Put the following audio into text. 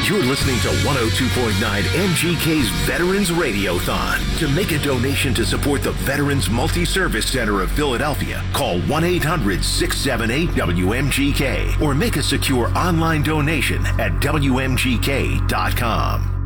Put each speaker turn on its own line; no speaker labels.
You're listening to 102.9 MGK's Veterans Radiothon. To make a donation to support the Veterans Multi-Service Center of Philadelphia, call 1-800-678-WMGK or make a secure online donation at WMGK.com.